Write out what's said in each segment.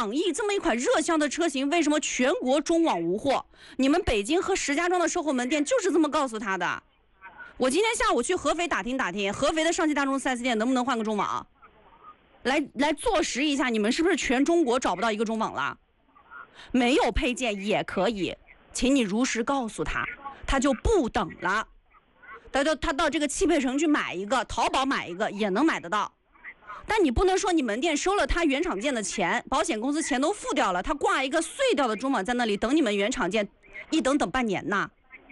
朗逸这么一款热销的车型，为什么全国中网无货？你们北京和石家庄的售后门店就是这么告诉他的。我今天下午去合肥打听打听，合肥的上汽大众 4S 店能不能换个中网，来坐实一下，你们是不是全中国找不到一个中网了？没有配件也可以，请你如实告诉他，他就不等了。他到这个汽配城去买一个，淘宝买一个也能买得到。但你不能说你门店收了他原厂件的钱，保险公司钱都付掉了，他挂一个碎掉的中网在那里等你们原厂件，一等半年呐。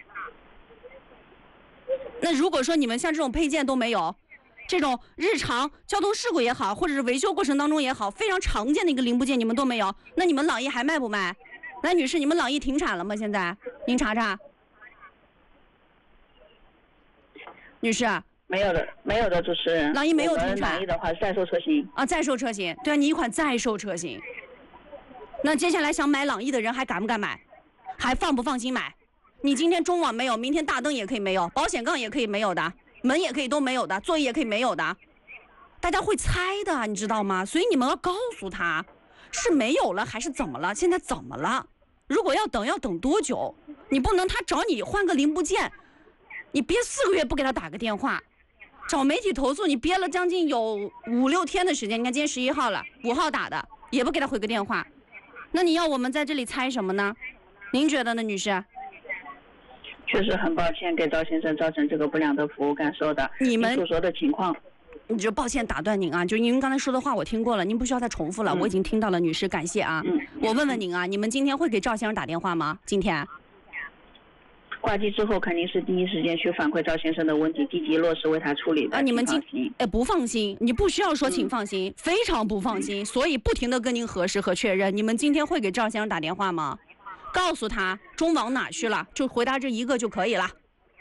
那如果说你们像这种配件都没有，这种日常交通事故也好，或者是维修过程当中也好，非常常见的一个零部件你们都没有，那你们朗逸还卖不卖？来，女士，你们朗逸停产了吗？现在您查查。女士， 没有的，主持人。 朗逸没有停产。 朗逸的话是在售车型啊，在售车型，对啊，你一款在售车型。那接下来想买朗逸的人还敢不敢买？还放不放心买？你今天中网没有，明天大灯也可以没有，保险杠也可以没有的，门也可以都没有的，座椅也可以没有的，大家会猜的，你知道吗？所以你们要告诉他，是没有了还是怎么了？现在怎么了？如果要等多久？你不能他找你换个零部件。你憋4个月不给他打个电话，找媒体投诉，你憋了将近有5、6天的时间。你看今天11号了，5号打的，也不给他回个电话，那你要我们在这里猜什么呢？您觉得呢，女士？ 确实很抱歉给赵先生造成这个不良的服务感受的。 你们所说的情况， 你就抱歉打断您啊，就您刚才说的话我听过了，您不需要再重复了，我已经听到了，女士，感谢啊。我问问您啊，你们今天会给赵先生打电话吗？今天？ 挂机之后肯定是第一时间去反馈赵先生的问题，积极落实为他处理的。 你们不放心，你不需要说请放心，非常不放心，所以不停的跟您核实和确认。你们今天会给赵先生打电话吗？告诉他中网哪去了，就回答这一个就可以了。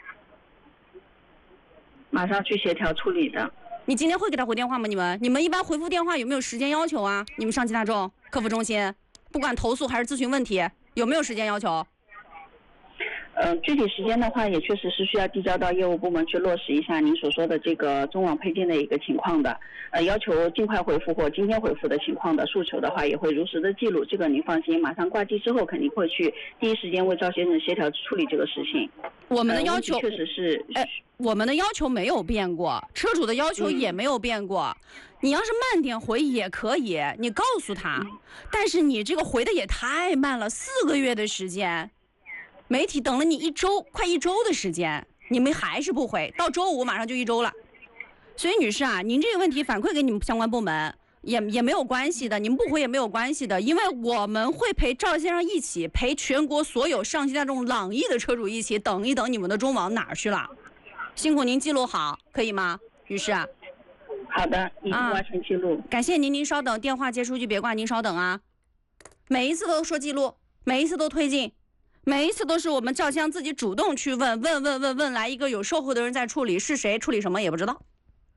马上去协调处理的。 你今天会给他回电话吗？你们一般回复电话有没有时间要求啊？你们上汽大众客服中心，不管投诉还是咨询问题，有没有时间要求？ 具体时间的话，也确实是需要递交到业务部门去落实一下您所说的这个中网配件的一个情况的。要求尽快回复或今天回复的情况的诉求的话，也会如实的记录。这个您放心，马上挂机之后肯定会去第一时间为赵先生协调处理这个事情。 我们的要求确实是， 我们的要求没有变过，车主的要求也没有变过。你要是慢点回也可以，你告诉他，但是你这个回的也太慢了，4个月的时间。媒体等了你快一周的时间，你们还是不回，到周5马上就1周了。所以女士啊，您这个问题反馈给你们相关部门也没有关系的，你们不回也没有关系的，因为我们会陪赵先生一起，陪全国所有上汽大众朗逸的车主一起等一等你们的中网哪儿去了。辛苦您记录好，可以吗，女士？ 好的，已经完成记录。 感谢您，您稍等，电话接出去别挂，您稍等啊。每一次都说记录，每一次都推进。每一次都是我们赵先生自己主动去问来一个有售后的人在处理，是谁处理什么也不知道。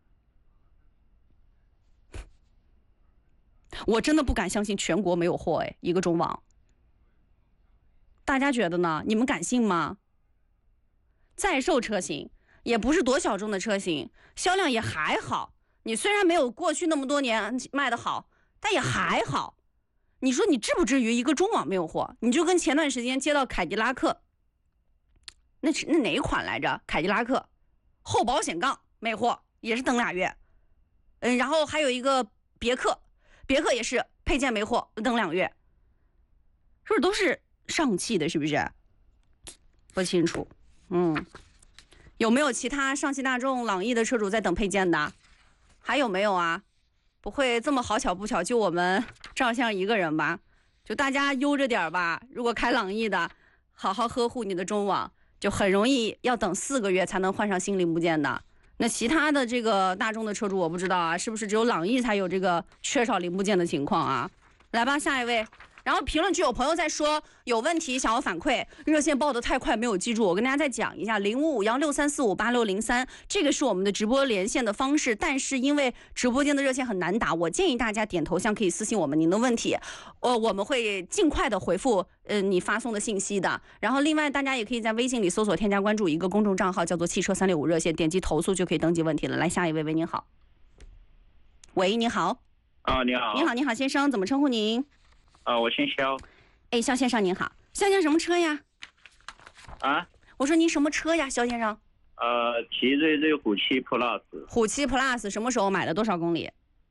我真的不敢相信全国没有货一个中网。大家觉得呢？你们敢信吗？在售车型也不是多小众的车型，销量也还好。你虽然没有过去那么多年卖得好，但也还好。你说你至不至于一个中网没有货？你就跟前段时间接到凯迪拉克，那哪一款来着？凯迪拉克后保险杠没货，也是等2月。然后还有一个别克也是配件没货，等2月。是不是都是上汽的？是不是？不清楚。有没有其他上汽大众、朗逸的车主在等配件的？还有没有啊？不会这么好巧不巧就我们赵先生一个人吧？就大家悠着点吧。如果开朗逸的，好好呵护你的中网，就很容易要等4个月才能换上新零部件的。那其他的这个大众的车主我不知道啊，是不是只有朗逸才有这个缺少零部件的情况啊？来吧，下一位。然后评论区有朋友在说有问题想要反馈，热线报得太快没有记住，我跟大家再讲一下，055163458603，这个是我们的直播连线的方式，但是因为直播间的热线很难打，我建议大家点头像可以私信我们您的问题，我们会尽快的回复你发送的信息的。然后另外大家也可以在微信里搜索添加关注一个公众账号叫做汽车365热线，点击投诉就可以登记问题了。来下一位，喂，您好。喂，你好。 你好。 你好，先生，怎么称呼您？ 我姓肖。 哎，肖先生您好，肖先生什么车呀？ 啊？ 我说您什么车呀，肖先生？ 奇瑞瑞虎7 Plus。 虎7 Plus 什么时候买的？多少公里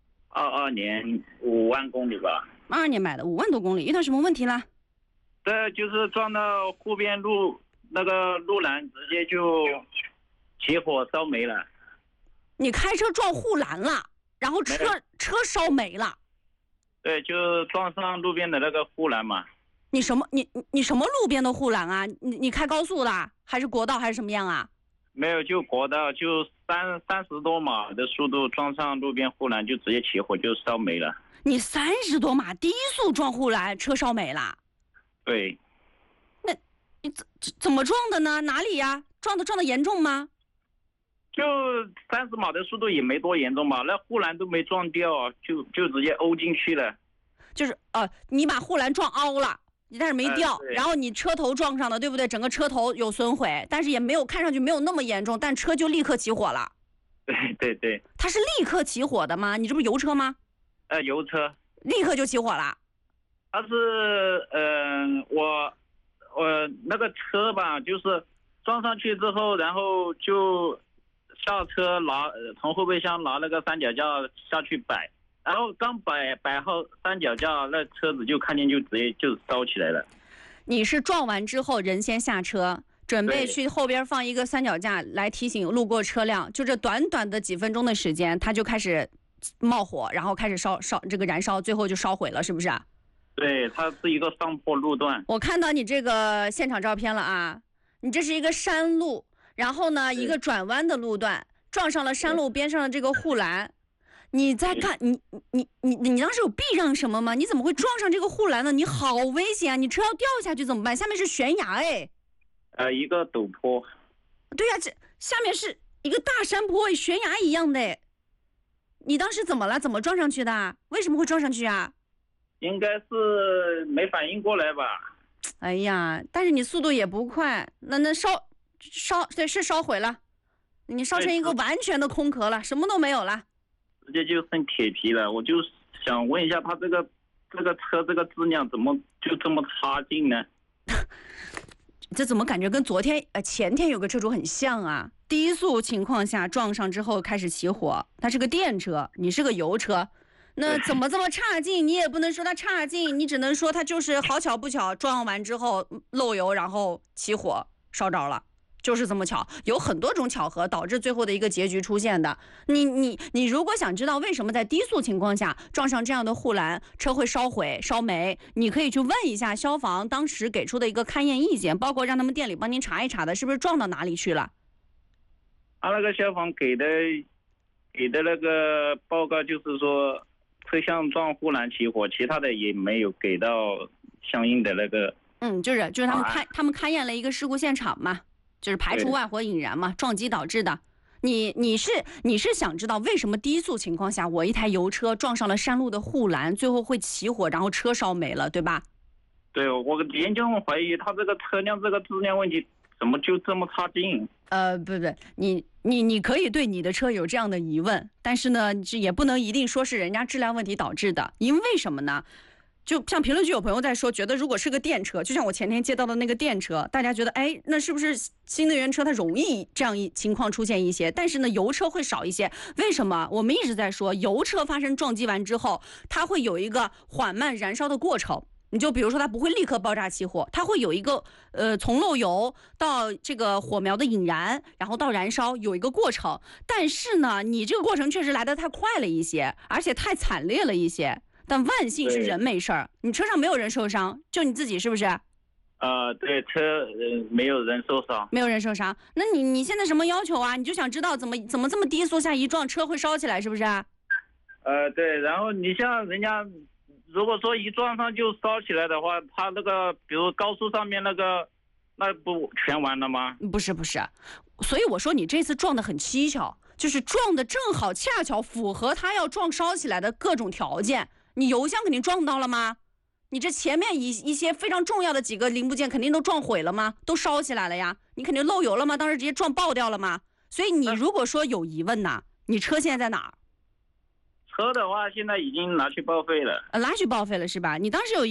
22年5万公里吧。 22年买的，5万多公里，遇到什么问题了？ 这就是撞到湖边路那个路栏，直接就起火烧没了。 你开车撞护栏了，然后车烧没了？ 对，就撞上路边的那个护栏嘛。 你什么路边的护栏啊？你开高速了还是国道还是什么样啊？ 没有，就国道，就30多码的速度撞上路边护栏，就直接起火就烧没了。 你30多码低速撞护栏，车烧没了？ 对。 那你怎么撞的呢？哪里呀？撞的严重吗？ 就30码的速度也没多严重吧，那护栏都没撞掉，就直接欧进去了。 就是你把护栏撞凹了。但是没掉，然后你车头撞上的，对不对？整个车头有损毁，但是也没有看上去没有那么严重，但车就立刻起火了。 对。 它是立刻起火的吗？你这不是油车吗？ 油车。 立刻就起火了。 它是我那个车吧，就是撞上去之后，然后就下车从后备箱拿那个三脚架下去摆。然后刚摆好三脚架，那车子就看见就直接就烧起来了。 你是撞完之后人先下车，准备去后边放一个三脚架来提醒路过车辆，就这短短的几分钟的时间，它就开始冒火，然后开始烧这个燃烧，最后就烧毁了，是不是？ 对，它是一个上坡路段。 我看到你这个现场照片了啊，你这是一个山路，然后呢一个转弯的路段，撞上了山路边上的这个护栏。你在看你当时有避让什么吗？你怎么会撞上这个护栏呢？你好危险啊！你车要掉下去怎么办？下面是悬崖哎。 一个陡坡。 对呀，这下面是一个大山坡，悬崖一样的哎。你当时怎么了？怎么撞上去的？为什么会撞上去啊？ 应该是没反应过来吧。 哎呀，但是你速度也不快，那对，是烧毁了，你烧成一个完全的空壳了，什么都没有了。 直接就剩铁皮了，我就想问一下，他这个车这个质量怎么就这么差劲呢？ 这怎么感觉跟前天有个车主很像啊？低速情况下撞上之后开始起火，它是个电车，你是个油车，那怎么这么差劲？你也不能说它差劲，你只能说它就是好巧不巧，撞完之后漏油，然后起火烧着了。就是这么巧，有很多种巧合导致最后的一个结局出现的。你如果想知道为什么在低速情况下撞上这样的护栏，车会烧毁烧没，你可以去问一下消防当时给出的一个勘验意见，包括让他们店里帮您查一查的，是不是撞到哪里去了。 那个消防给的那个报告就是说车厢撞护栏起火，其他的也没有给到相应的那个。 就是他们勘验了一个事故现场嘛。就是排除外火引燃嘛，撞击导致的。你是想知道为什么低速情况下我一台油车撞上了山路的护栏，最后会起火，然后车烧没了，对吧？ 对，我严重怀疑他这个车辆这个质量问题怎么就这么差劲？ 不，你可以对你的车有这样的疑问，但是呢，也不能一定说是人家质量问题导致的，因为什么呢？就像评论区有朋友在说，觉得如果是个电车，就像我前天接到的那个电车，大家觉得那是不是新能源车它容易这样情况出现一些，但是呢油车会少一些。为什么？我们一直在说油车发生撞击完之后，它会有一个缓慢燃烧的过程。你就比如说它不会立刻爆炸起火，它会有一个从漏油到这个火苗的引燃，然后到燃烧有一个过程。但是呢你这个过程确实来得太快了一些，而且太惨烈了一些。但万幸是人没事儿，你车上没有人受伤，就你自己是不是？ 对，车没有人受伤， 没有人受伤。那你现在什么要求啊？你就想知道怎么这么低速下一撞车会烧起来，是不是？ 对，然后你像人家如果说一撞上就烧起来的话，他那个比如高速上面那不全完了吗？不是， 所以我说你这次撞得很蹊跷，就是撞的正好恰巧符合他要撞烧起来的各种条件。你油箱肯定撞到了吗？你这前面一些非常重要的几个零部件肯定都撞毁了吗？都烧起来了呀？你肯定漏油了吗？当时直接撞爆掉了吗？所以你如果说有疑问呐，你车现在在哪儿？ 车的话现在已经拿去报废了。 拿去报废了是吧？你当时有